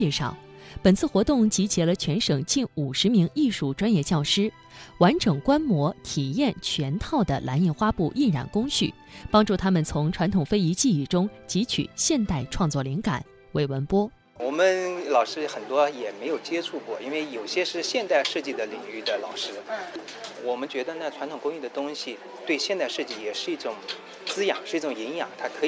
介绍，本次活动集结了全省近50名艺术专业教师，完整观摩体验全套的蓝印花布印染工序，帮助他们从传统非遗技艺中汲取现代创作灵感。韦文波。 我们老师很多也没有接触过，因为有些是现代设计的领域的老师。我们觉得呢，传统工艺的东西对现代设计也是一种滋养，是一种营养，它可以